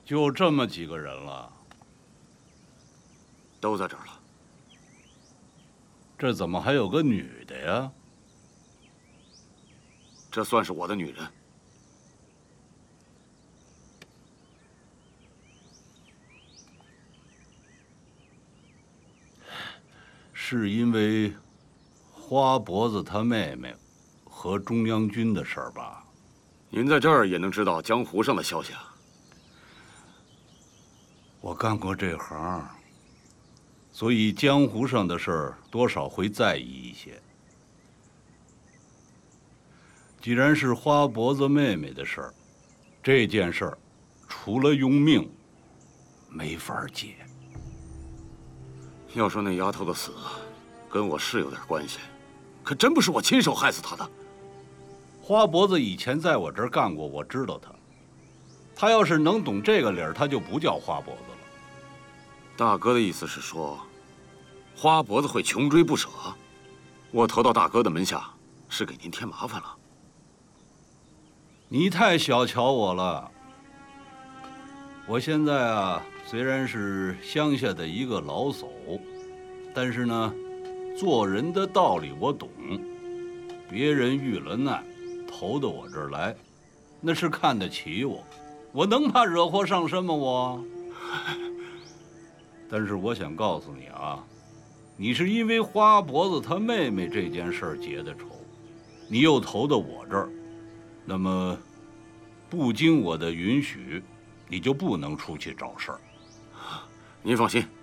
就这么几个人了， 都在这儿了。 这怎么还有个女的呀？ 这算是我的女人。 是因为花脖子他妹妹和中央军的事儿吧？ 您在这儿也能知道江湖上的消息啊？ 我干过这行，所以江湖上的事儿多少会在意一些。既然是花脖子妹妹的事儿，这件事儿除了用命，没法解。 要说那丫头的死，跟我是有点关系，可真不是我亲手害死她的。 花脖子以前在我这儿干过，我知道他。他要是能懂这个理儿，他就不叫花脖子了。 大哥的意思是说，花脖子会穷追不舍？我投到大哥的门下，是给您添麻烦了。 你太小瞧我了。我现在啊，虽然是乡下的一个老叟，但是呢，做人的道理我懂。别人遇了难，投到我这儿来，那是看得起我。我能怕惹祸上身吗？我。但是我想告诉你啊，你是因为花脖子他妹妹这件事儿结的仇，你又投到我这儿，那么不经我的允许，你就不能出去找事儿。 您放心，